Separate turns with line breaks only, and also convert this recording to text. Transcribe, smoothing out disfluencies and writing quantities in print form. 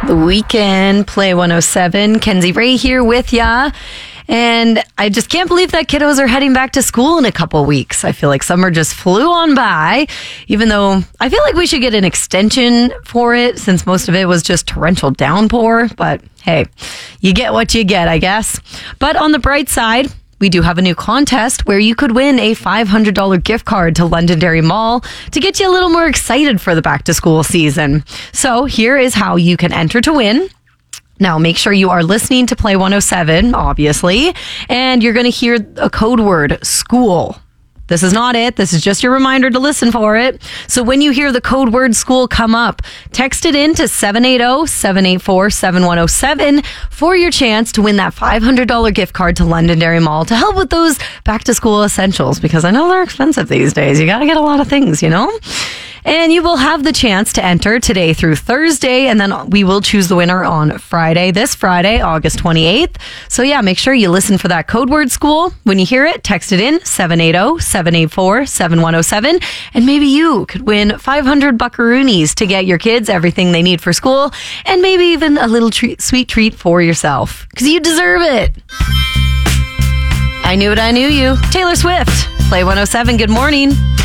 The Weekend, Play 107. Kenzie Ray here with ya. And I just can't believe that kiddos are heading back to school in a couple weeks. I feel like summer just flew on by, even though I feel like we should get an extension for it since most of it was just torrential downpour. But hey, you get what you get, I guess. But on the bright side, we do have a new contest where you could win a $500 gift card to Londonderry Mall to get you a little more excited for the back to school season. So here is how you can enter to win. Now, make sure you are listening to Play 107, obviously, and you're going to hear a code word, school. This is not it. This is just your reminder to listen for it. So when you hear the code word school come up, text it in to 780-784-7107 for your chance to win that $500 gift card to Londonderry Mall to help with those back to school essentials, because I know they're expensive these days. You got to get a lot of things, you know? And you will have the chance to enter today through Thursday, and then we will choose the winner on Friday, this Friday, August 28th. So yeah, make sure you listen for that code word school. When you hear it, text it in 780-784-7107, and maybe you could win 500 buckaroonies to get your kids everything they need for school, and maybe even a little sweet treat for yourself, because you deserve it. I knew it, I knew you. Taylor Swift, Play 107, good morning.